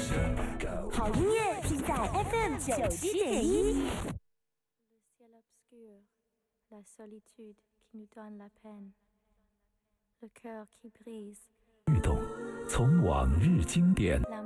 好音乐尽在 FM 97.1。 Le ciel obscur, la solitude qui nous donne la peine, le cœur qui brise. 律动，从往日经典